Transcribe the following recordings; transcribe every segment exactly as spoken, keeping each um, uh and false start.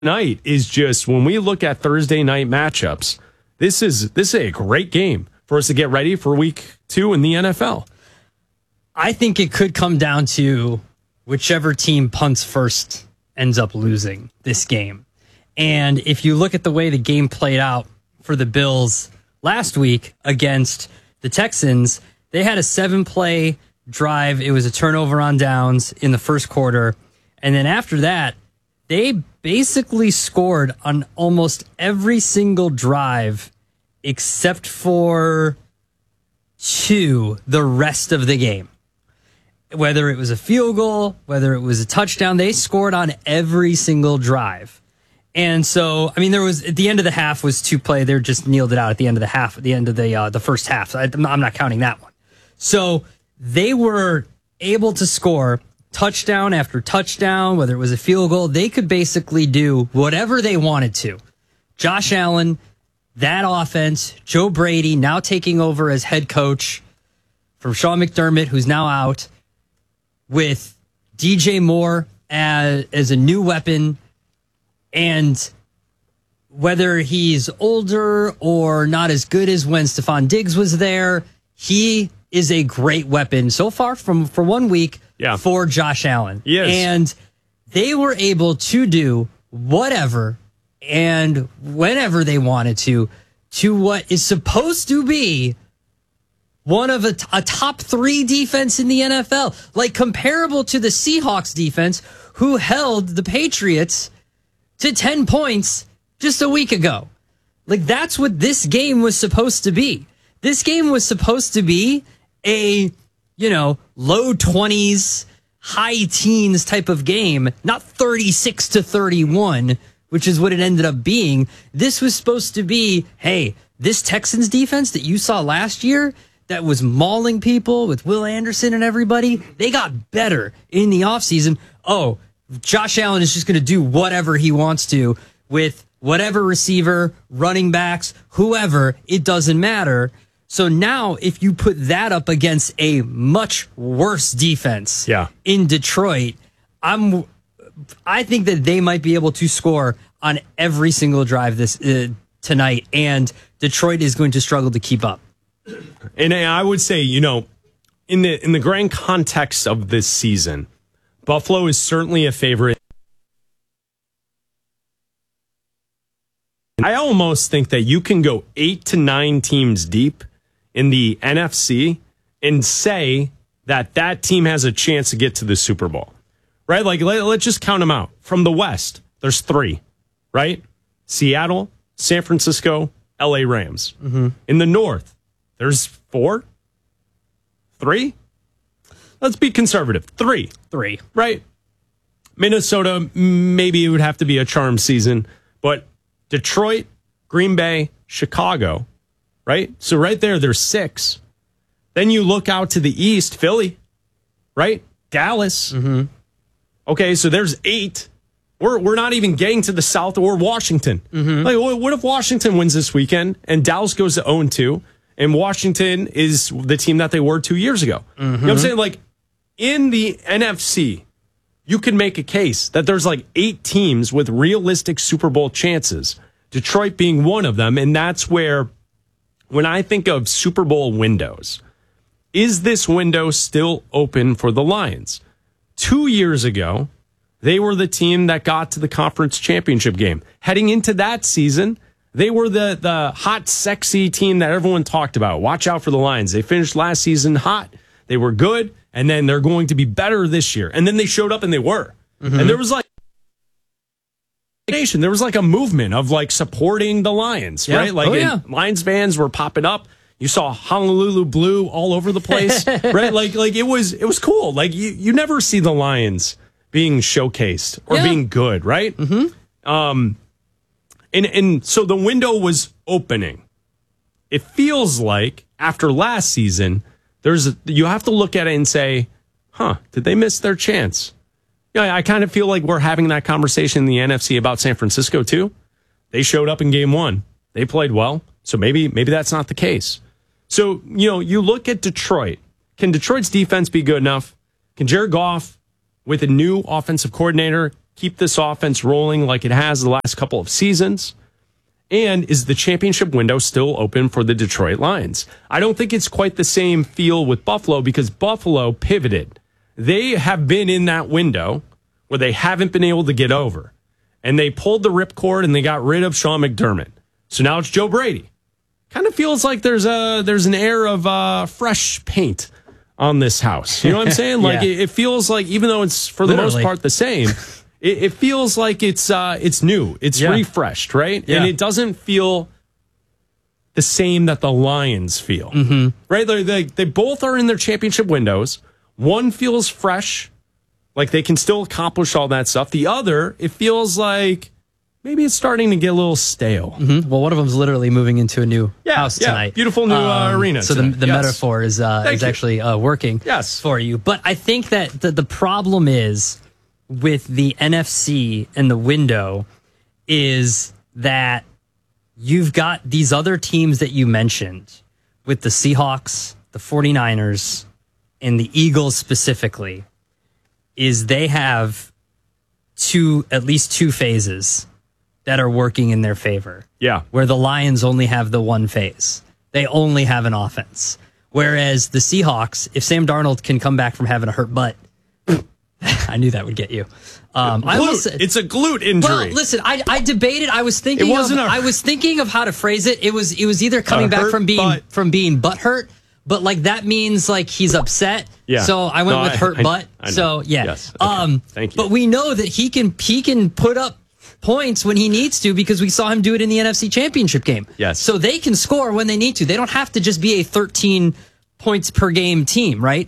night is just, when we look at Thursday night matchups, this is this is a great game for us to get ready for week two in the N F L. I think it could come down to whichever team punts first ends up losing this game. And if you look at the way the game played out for the Bills last week against the Texans, they had a seven-play drive. It was a turnover on downs in the first quarter. And then after that, they basically scored on almost every single drive except for two the rest of the game. Whether it was a field goal, whether it was a touchdown, they scored on every single drive. And so, I mean, there was, at the end of the half was two play. They just kneeled it out at the end of the half, at the end of the uh, the first half. I, I'm not counting that one. So they were able to score touchdown after touchdown, whether it was a field goal. They could basically do whatever they wanted to. Josh Allen, that offense, Joe Brady now taking over as head coach from Sean McDermott, who's now out, with D J Moore as, as a new weapon. And whether he's older or not as good as when Stephon Diggs was there, he is a great weapon so far from for one week yeah. for Josh Allen. Yes. And they were able to do whatever and whenever they wanted to, to what is supposed to be one of a, a top three defense in the N F L, like comparable to the Seahawks defense, who held the Patriots to ten points just a week ago. Like, that's what this game was supposed to be. This game was supposed to be a, you know, low twenties, high teens type of game, not thirty-six to thirty-one, which is what it ended up being. This was supposed to be, hey, this Texans defense that you saw last year that was mauling people with Will Anderson and everybody, they got better in the offseason. Oh, Josh Allen is just going to do whatever he wants to with whatever receiver, running backs, whoever, it doesn't matter. So now if you put that up against a much worse defense yeah. in Detroit, I'm I think that they might be able to score on every single drive this uh, tonight, and Detroit is going to struggle to keep up. And I would say, you know, in the in the grand context of this season, Buffalo is certainly a favorite. I almost think that you can go eight to nine teams deep in the N F C and say that that team has a chance to get to the Super Bowl, right? Like, let, let's just count them out. From the West, there's three, right? Seattle, San Francisco, L A Rams. Mm-hmm. In the North, there's four, three. Let's be conservative. Three. Three. Right? Minnesota, maybe it would have to be a charm season, but Detroit, Green Bay, Chicago, right? So right there, there's six. Then you look out to the East, Philly, right? Dallas. Mm-hmm. Okay, so there's eight. We're we're not even getting to the South or Washington. Mm-hmm. Like, what if Washington wins this weekend and Dallas goes to oh and two and Washington is the team that they were two years ago? Mm-hmm. You know what I'm saying? Like, in the N F C, you can make a case that there's like eight teams with realistic Super Bowl chances, Detroit being one of them. And that's where, when I think of Super Bowl windows, is this window still open for the Lions? Two years ago, they were the team that got to the conference championship game. Heading into that season, they were the, the hot, sexy team that everyone talked about. Watch out for the Lions. They finished last season hot. They were good. And then they're going to be better this year. And then they showed up and they were. Mm-hmm. And there was like there was like a movement of like supporting the Lions, yeah. right? Like oh, yeah. Lions fans were popping up. You saw Honolulu blue all over the place, right? Like like it was it was cool. Like you you never see the Lions being showcased or yeah. being good, right? Mm-hmm. Um, and and so the window was opening. It feels like after last season, There's a, you have to look at it and say, huh, did they miss their chance? Yeah, I kind of feel like we're having that conversation in the N F C about San Francisco too. They showed up in game one. They played well. So maybe maybe that's not the case. So, you know, you look at Detroit. Can Detroit's defense be good enough? Can Jared Goff, with a new offensive coordinator, keep this offense rolling like it has the last couple of seasons? And is the championship window still open for the Detroit Lions? I don't think it's quite the same feel with Buffalo because Buffalo pivoted. They have been in that window where they haven't been able to get over. And they pulled the ripcord and they got rid of Sean McDermott. So now it's Joe Brady. Kind of feels like there's a there's an air of uh, fresh paint on this house. You know what I'm saying? Like Yeah. it, it feels like, even though it's for the Literally. most part the same, it, it feels like it's uh, it's new, it's Yeah. refreshed, right? Yeah. And it doesn't feel the same that the Lions feel, Mm-hmm. right? They, they they both are in their championship windows. One feels fresh, like they can still accomplish all that stuff. The other, it feels like maybe it's starting to get a little stale. Mhm. Well, one of them's literally moving into a new Yeah, house yeah. tonight. Beautiful new, uh, arena So the, tonight. the Yes. metaphor is uh, Thank is you. actually uh, working Yes. for you. But I think that the, the problem is with the N F C and the window is that you've got these other teams that you mentioned with the Seahawks, the 49ers, and the Eagles specifically, is they have two, at least two phases that are working in their favor. Yeah. Where the Lions only have the one phase. They only have an offense. Whereas the Seahawks, if Sam Darnold can come back from having a hurt butt, I knew that would get you. Um, I almost, Glute. It's a glute injury. well, listen, I, I debated. I was thinking. It wasn't of, a- I was thinking of how to phrase it. It was. It was either coming A back hurt from being butt. from being butt hurt, but like that means like he's upset. Yeah. So I went No, with I- hurt I- butt. I know. So yeah. Yes. Okay. Um. Thank you. But we know that he can he can put up points when he needs to because we saw him do it in the N F C Championship game. Yes. So they can score when they need to. They don't have to just be a thirteen points per game team, right?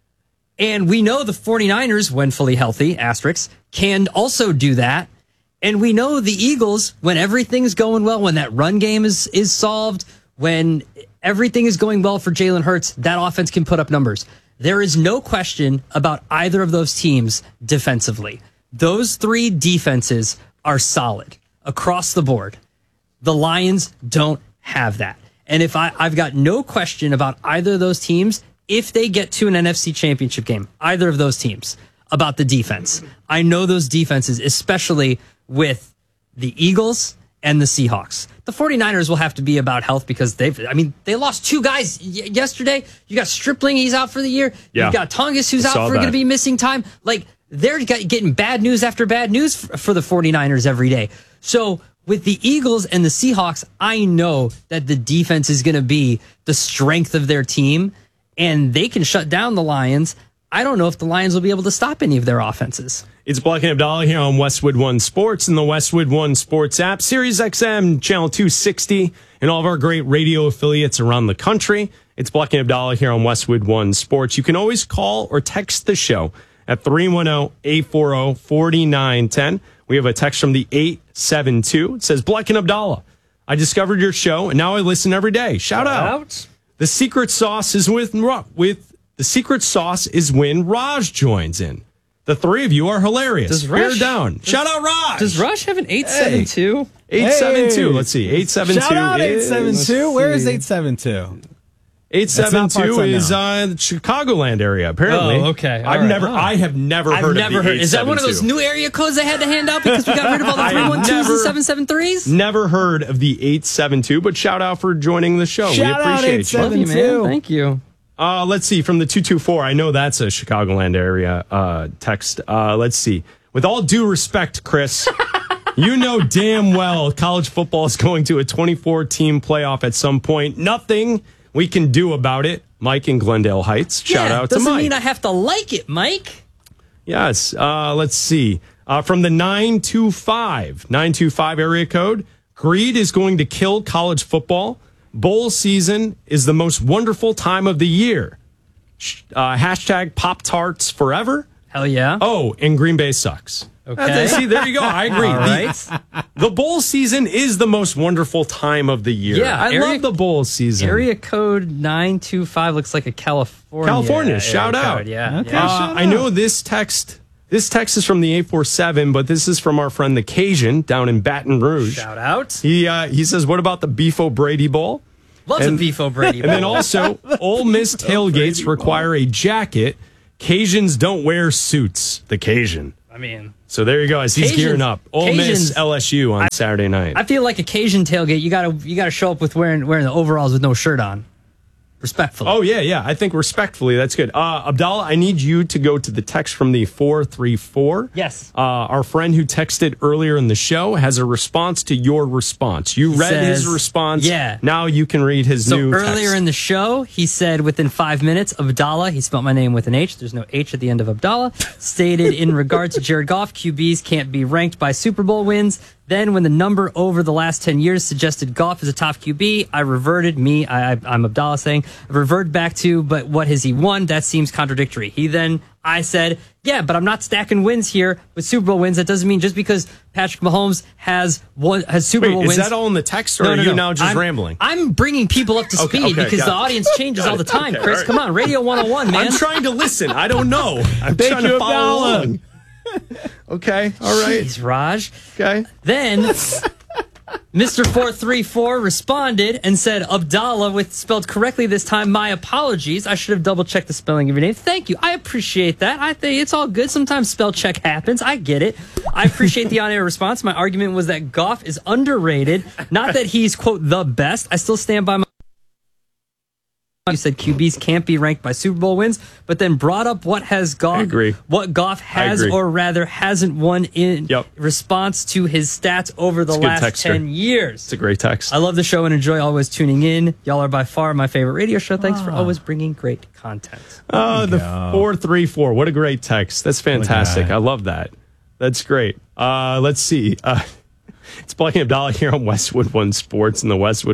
And we know the 49ers, when fully healthy, asterisk, can also do that. And we know the Eagles, when everything's going well, when that run game is is solved, when everything is going well for Jalen Hurts, that offense can put up numbers. There is no question about either of those teams defensively. Those three defenses are solid across the board. The Lions don't have that. And if I, I've got no question about either of those teams, if they get to an N F C championship game, either of those teams, about the defense. I know those defenses, especially with the Eagles and the Seahawks. The 49ers will have to be about health because they've, I mean, they lost two guys y- yesterday. You got Stripling, he's out for the year. Yeah. You've got Tongus, who's I out saw for going to that. be missing time. Like, they're get- getting bad news after bad news f- for the 49ers every day. So, with the Eagles and the Seahawks, I know that the defense is going to be the strength of their team, and they can shut down the Lions. I don't know if the Lions will be able to stop any of their offenses. It's Black and Abdallah here on Westwood One Sports and the Westwood One Sports app, Sirius X M, channel two sixty, and all of our great radio affiliates around the country. It's Black and Abdallah here on Westwood One Sports. You can always call or text the show at three one zero, eight four zero, four nine one zero. We have a text from the eight seven two. It says, Black and Abdallah, I discovered your show and now I listen every day. Shout, out. The secret sauce is with, with the secret sauce is when Raj joins in. The three of you are hilarious. Does Bear Rush- down. does- Shout out Raj. Does Rush have an eight seven two? eight seven two. Hey. Let's see. eight seven two Shout out eight is seven two. Where is eight seven two? eight seven That's not two part-time is now. uh the Chicagoland area apparently. Oh, okay. All I've right. never Oh. I have never I've heard never of the heard. Is that one of those eight seven two. new area codes they had to hand out because we got rid of all the I three one twos never- and seven seven threes? Never heard of the eight seven two, but shout out for joining the show. Shout we out appreciate you. Love you, man. Seven two. Thank you. Uh, let's see. From the two two four, I know that's a Chicagoland area uh, text. Uh, let's see. With all due respect, Chris, you know damn well college football is going to a twenty-four team playoff at some point. Nothing we can do about it. Mike in Glendale Heights. Shout yeah, out to doesn't Mike. mean I have to like it, Mike. Yes. Uh, let's see. Uh, from the nine two five, nine two five area code, greed is going to kill college football. Bowl season is the most wonderful time of the year. Sh- Uh, hashtag Pop-Tarts forever. Hell yeah. Oh, and Green Bay sucks. Okay. That's- See, there you go. I agree. All The- right. The bowl season is the most wonderful time of the year. Yeah, I area- love the bowl season. Area code nine two five looks like a California. California, area shout out. code. Yeah. Okay. yeah. Uh, shout I know this text. This text is from the eight four seven, but this is from our friend the Cajun down in Baton Rouge. Shout out. He uh, he says, "What about the Beef O'Brady Bowl?" Loves and- a Beef O'Brady. And then bowl. also, Ole Miss tailgates require a jacket. Cajuns don't wear suits. The Cajun. I mean, So there you go. As he's Cajuns- gearing up. Ole Miss Cajuns- L S U on I- Saturday night. I feel like occasion tailgate. You gotta you gotta show up with wearing wearing the overalls with no shirt on, respectfully. Oh, yeah, yeah. I think respectfully, that's good. Uh, Abdallah, I need you to go to the text from the four three four. Yes. Uh, our friend who texted earlier in the show has a response to your response. You He read his says- response. yeah. Now you can read his So new earlier text. in the show, he said within five minutes, Abdallah, he spelled my name with an H. There's no H at the end of Abdallah. Stated in regard to Jared Goff, Q Bs can't be ranked by Super Bowl wins. Then when the number over the last ten years suggested Goff as a top Q B, I reverted, me, I, I, I'm Abdallah saying, I reverted back to, but what has he won? That seems contradictory. He then, I said, yeah, but I'm not stacking wins here with Super Bowl wins. That doesn't mean just because Patrick Mahomes has one, has Super Wait, Bowl is wins. that all in the text, or No, are no, you no. now just I'm, rambling? I'm bringing people up to Okay, speed okay, because got the it. audience changes Got all the it. time, Okay, Chris. all right. Come on, Radio one oh one, man. I'm trying to listen. I don't know. I'm Thank trying you, to follow Abdallah. along. Okay, all right. Jeez, Raj. Okay. Then Mister four three four responded and said, Abdallah, with spelled correctly this time. My apologies. I should have double checked the spelling of your name. Thank you. I appreciate that. I think it's all good. Sometimes spell check happens. I get it. I appreciate the on-air response. My argument was that Goff is underrated. Not that he's, quote, the best. I still stand by my. You said Q Bs can't be ranked by Super Bowl wins, but then brought up what has Goff, I agree. what Goff has agree. or rather hasn't won in Yep. response to his stats over the It's a good last texter. ten years. It's a great text. I love the show and enjoy always tuning in. Y'all are by far my favorite radio show. Thanks for always bringing great content. Oh, the four three four. What a great text. That's fantastic. that. I love that. That's great. Uh, let's see. Uh, it's Blackie Abdallah here on Westwood One Sports in the Westwood.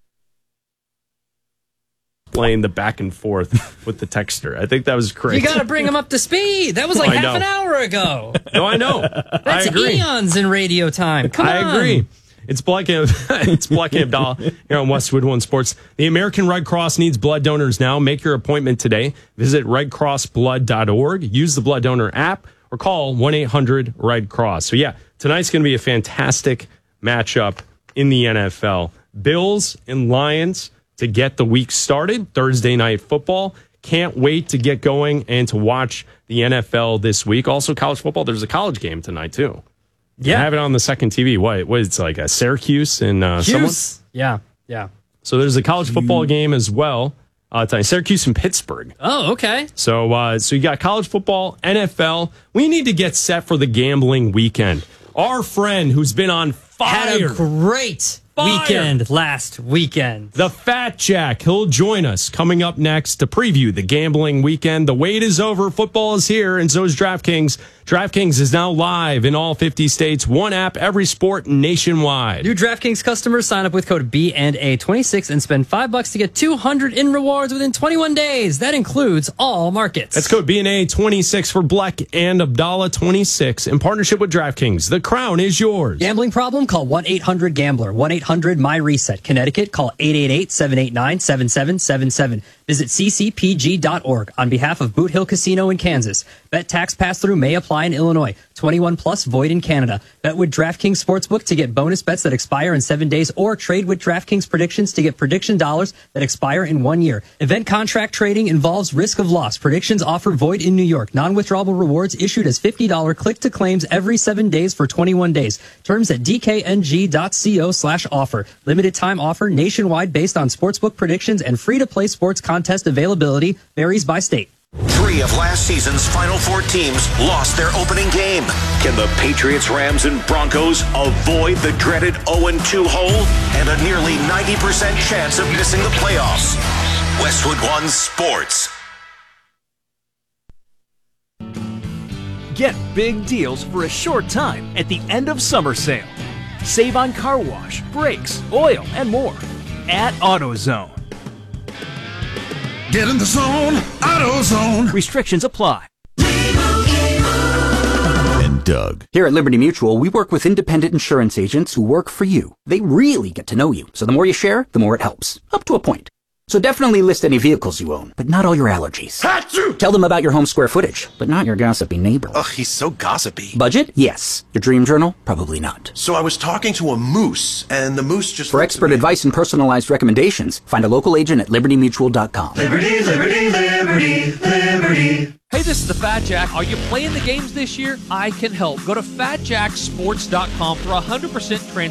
Playing the back and forth with the texter. I think that was great. You got to bring him up to speed. That was like I half know. an hour ago. No, I know. That's I agree. eons in radio time. Come on. I agree. It's Blackie, it's Blackie Abdallah here on Westwood One Sports. The American Red Cross needs blood donors now. Make your appointment today. Visit red cross blood dot org. Use the blood donor app or call one eight hundred red cross. So, yeah, tonight's going to be a fantastic matchup in the N F L. Bills and Lions to get the week started. Thursday night football. Can't wait to get going and to watch the N F L this week. Also, college football. There's a college game tonight, too. Yeah. I have it on the second T V. What? What? It's like a Syracuse and uh, someone. Hughes. Yeah. Yeah. So there's a college football game as well. Uh, tonight. Syracuse and Pittsburgh. Oh, okay. So, uh, so you got college football, N F L. We need to get set for the gambling weekend. Our friend who's been on Had fire, a great Fire. weekend last weekend. the Fat Jack. He'll join us coming up next to preview the gambling weekend. The wait is over. Football is here, and so is DraftKings. DraftKings is now live in all fifty states. One app, every sport nationwide. New DraftKings customers sign up with code B and A twenty-six and spend five bucks to get two hundred in rewards within twenty-one days. That includes all markets. That's code B N A twenty-six for Black and Abdallah twenty-six in partnership with DraftKings. The crown is yours. Gambling problem? Call one eight hundred gambler. one eight hundred my reset. Connecticut, call eight eight eight, seven eight nine, seven seven seven seven. Visit c c p g dot org on behalf of Boot Hill Casino in Kansas. Bet tax pass-through may apply in Illinois. twenty-one plus void in Canada. Bet with DraftKings Sportsbook to get bonus bets that expire in seven days or trade with DraftKings Predictions to get prediction dollars that expire in one year. Event contract trading involves risk of loss. Predictions offer void in New York. Non-withdrawable rewards issued as fifty dollars click-to-claims every seven days for twenty-one days. Terms at d k n g dot co slash offer. Limited time offer nationwide based on sportsbook predictions and free-to-play sports contest availability varies by state. Three of last season's Final Four teams lost their opening game. Can the Patriots, Rams, and Broncos avoid the dreaded oh and two hole and a nearly ninety percent chance of missing the playoffs? Westwood One Sports. Get big deals for a short time at the end of summer sale. Save on car wash, brakes, oil, and more at AutoZone. Get in the zone, AutoZone. Restrictions apply. And Doug. Here at Liberty Mutual, we work with independent insurance agents who work for you. They really get to know you, so the more you share, the more it helps. Up to a point. So definitely list any vehicles you own, but not all your allergies. Achoo! Tell them about your home square footage, but not your gossipy neighbor. Ugh, he's so gossipy. Budget? Yes. Your dream journal? Probably not. So I was talking to a moose, and the moose just... For looked at expert me. advice and personalized recommendations, find a local agent at liberty mutual dot com. Liberty, liberty, liberty, liberty. Liberty. Hey, this is the Fat Jack. Are you playing the games this year? I can help. Go to fat jack sports dot com for a one hundred percent trans